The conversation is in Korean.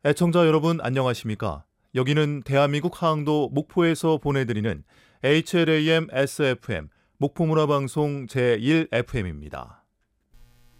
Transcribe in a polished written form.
애청자 여러분 안녕하십니까? 여기는 대한민국 하항도 목포에서 보내드리는 HLAM SFM 목포문화방송 제1FM입니다.